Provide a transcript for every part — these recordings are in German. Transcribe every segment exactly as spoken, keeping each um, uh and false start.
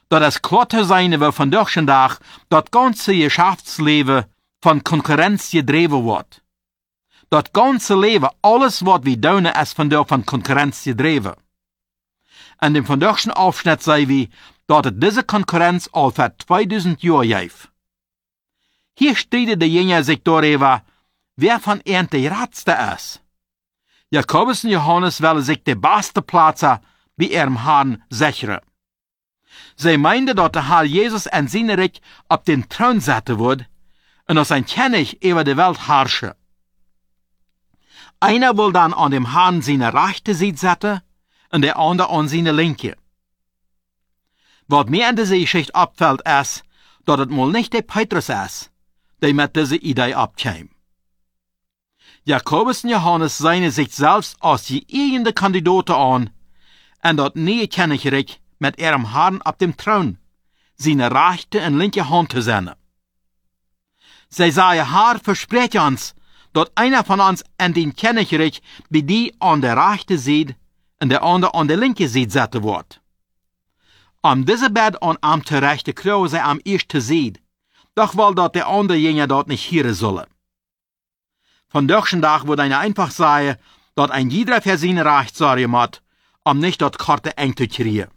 dat es klar te zijn wil vandaag dag dat ganze Geschäftsleven van Konkurrenz gedreven wordt. Dat ganze leven, alles wat we doen, is vandaag van Konkurrenz gedreven. En in vandaagse afschnitt zei we dat het deze Konkurrenz al voor tweeduizend jaar heeft. Hier steden de jengen zich daarover, wer van een de raadste is. Jakobus en Johannes willen zich de beste plaatsen bij ihrem Herrn sicheren. Zij meenden dat de Herr Jezus en zijn rijk op den troon zetten wordt en dat zijn König over de Welt herrschen. Einer wil dan aan dem Herrn zijn rechte Seite zetten en de ander aan zijn linke. Wat mir in deze Geschichte opvalt is, dat het mal nicht der Petrus is, die met deze idee opkwam. Jakobus en Johannes zijn zich zelfs als die eigene kandidaten aan en dat nieuwe Königreich met ihrem Herrn op dem troon, zijn rechte en linke hand te zijn. Zij zei, Herr, versprecht ons, dat einer van ons in den Königreich bij die aan de rechte Seite en de ander aan de linke Seite zetten wordt. Om deze bed aan am te rechte krijgen zij am eerste Seite, doch wel dat de andere jengen dat niet hieren zullen. Vandaag dag wordt einer einfach zeggen, dat ein jeder für zijn recht zorgen moet, om nicht dat Karte eng te krijgen.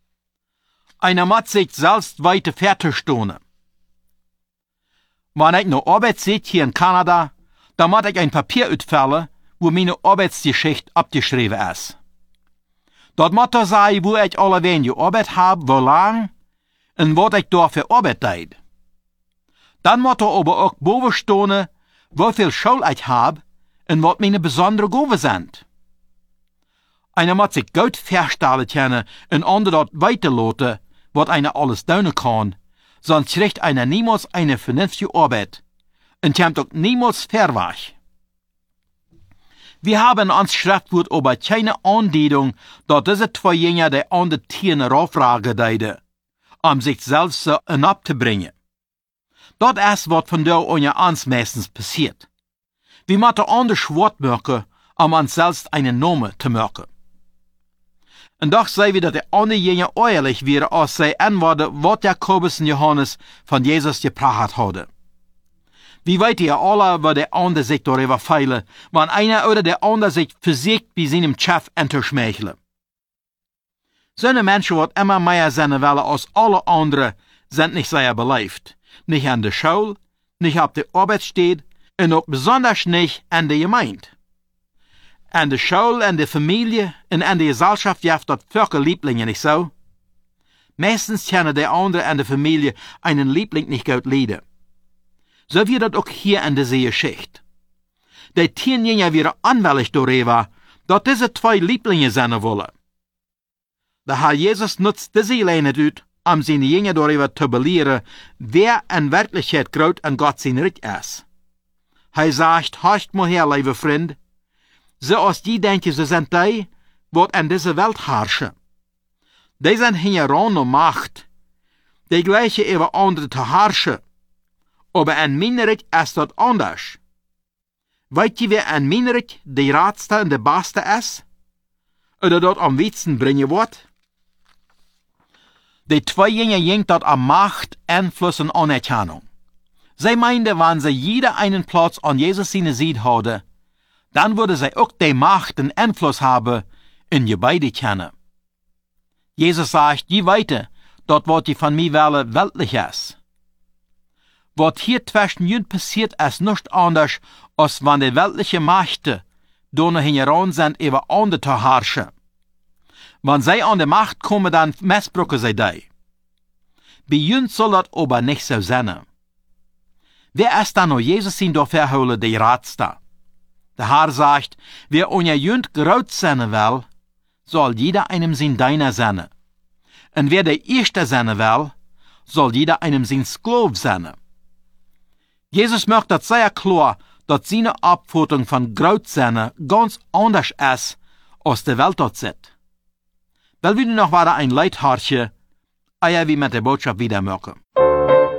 Einer moet zich zelfs weiter fertig stonen. Wanneer ik naar Arbeit zit hier in Kanada, dan moet ik een papier uitvullen, wo mijn Arbeitsgeschichte abgeschreven is. Dat moet er zijn wo ik alleweer gearbeitet heb, hoe lang, en wat ik daarvoor Arbeit deed. Dan moet er aber ook boven stonen, hoeveel schuld ik heb, en wat mijn bijzondere gaven zijn. Einer moet zich goed verstellen kunnen, en ander dat weiterlaten, wat einer alles doen kan, sonst kriegt einer niemals eine vernünftige Arbeit und kommt auch niemals verweg. Wir haben uns Schriftwort aber keine Andeutung, dass diese zwei Jünger die andere Tieren raufragen deiden, um sich selbst so abzubringen. Dat is wat vandaag onder ons meistens passiert. Wir moeten anders Wort merken, um uns selbst einen Namen zu merken. En doch zei we dat de andere jingen eerlijk waren als zij antwoorden wat Jakobus en Johannes van Jezus gepraat hadden. Wie weet je alle wat de ander zich daarover feilen, wanneer einer oder de ander zich verziekt bij zijn chef en te schmeichelen. Zo'n mensen wat immer meer zijn willen als alle anderen, zijn niet zeer beleefd. Niet aan de school, niet op de arbeidstede en ook besonders niet aan de gemeente. En de school en de familie en aan de gezelschap heeft dat vele Lieblingen, niet zo? Meestens kennen de anderen en de familie einen Liebling niet goed leiden. Zo wird dat ook hier in deze Geschichte. De tien jingen waren aanwillig daarover dat deze twee Lieblingen zijn willen. De Herr Jezus nutzt deze gelegenheid uit om zijn jingen daarover te belehren, wer in werkelijkheid groot en God zijn rijk is. Hij zegt, horcht maar her, lieve vriend, zoals die denken ze zijn die, wat in deze wereld herrschen. Die zijn hier rond om macht, die gleiche over anderen te herrschen. Aber in mijn rijk is dat anders. Weet je wie in mijn rijk de raadste en de beste is? Oder dat am wetsten brengen wordt? De twee jingen jengt dat aan macht, invloed en anerkennung. Zij meenden, wanneer ze jeder einen Platz an Jesus seine Seite hadden, dann würde sie auch die Macht und Einfluss haben in je beide kennen. Jesus sagt, je weite, dort wat je von mir wollen, weltlich ist. Wat hier zwischen jün passiert, ist nichts anders, als wenn die weltliche Mächte donner heran sind, über andere zu herrschen. Wenn sie an die Macht kommen, dann missbrauchen sie die. Bei jün soll das aber nicht so sein. Wer ist dann noch Jesus sin dafür holen, die Ratste? Der Herr sagt, wer unter jünd groot sein will, soll jeder einem sein Diener sein. Und wer der Erste sein will, soll jeder einem sein Sklav sein. Jesus macht das sehr klar, dass seine Abfuhrung von groot sein ganz anders ist, als die Welt dort sieht. Weil wir noch weiter ein Leithartje, ehe wir mit der Botschaft wieder merken.